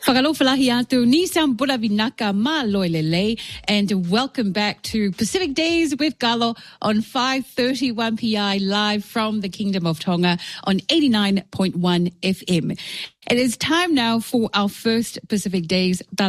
Whakalofalahi atu, Nissan Buravinaka ma loilele, and welcome back to Pacific Days with Galo on 5:31 PI live from the Kingdom of Tonga on 89.1 FM. It is time now for our first Pacific Days